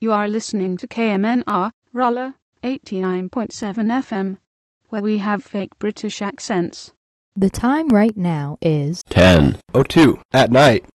You are listening to KMNR, Rolla, 89.7 FM, where we have fake British accents. The time right now is 10:02 at night.